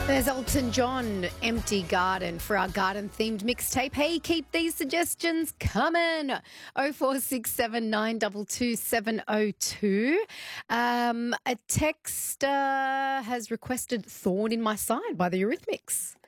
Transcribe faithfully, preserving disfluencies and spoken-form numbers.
There's Elton John, Empty Garden, for our garden-themed mixtape. Hey, keep these suggestions coming. oh four six seven nine two two seven oh two. Um, a texter has requested Thorn in My Side by the Eurythmics.